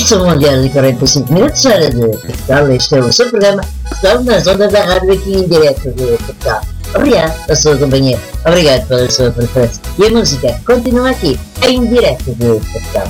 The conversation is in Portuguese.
Isto é um diário de 45 minutos, hora de Portugal. Este é o seu programa Portugal nas ondas da rádio aqui em direto de Portugal. Obrigado pela sua companhia, obrigado pela sua preferência. E a música continua aqui em direto de Portugal.